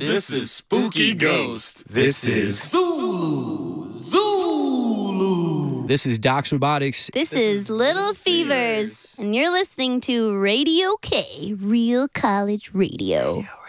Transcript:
This is Spooky Ghost. This is Zulu. This is Docs Robotics. This is Little Fevers. And you're listening to Radio K, Real College Radio.